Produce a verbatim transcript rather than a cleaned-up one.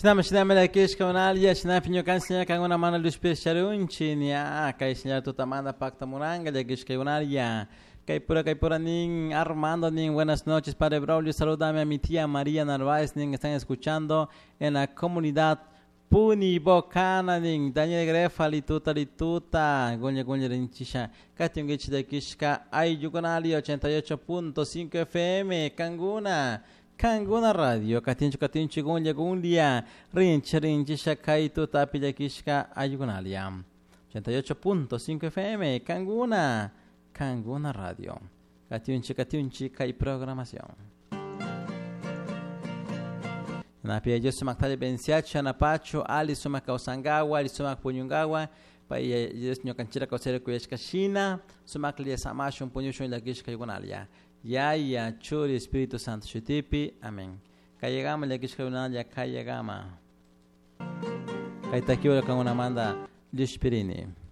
Sinama sinama la kish kaunalia sinapinyo kansinya kanguna mana luspes charunchi nia kai sinya tutamanda pacta muranga ya kish kaunalia kai pura kai pura ning Armando ning buenas noches Padre Braulio, saludame a mi tía María Narváez ning están escuchando en la comunidad Puni Bocana ning Daniel Grefa lituta lituta gonya gonya rinchisha katingich de kishka ay yugonali ochenta y ocho punto cinco F M Kanguna Kanguna Radio katinchu katinchu gonya gundia rinch rinchisha kai tuta pilla kishka ay yugonali ochenta y ocho punto cinco F M Kanguna Kanguna Radio katinchu katinchu kai programación. Na pia yo sumak tali bensiacha na pacho ali sumak kausangawa ali sumak punyungawa pa yes nyo kanchira kausere kuyeshka shina sumak lia samasho punyusho ila gishka yugonalia ya ya churi Espíritu Santo shutipi amen kayagama lia gishka yugonalia kayagama kaitakiwa kama unamanda lishpirini.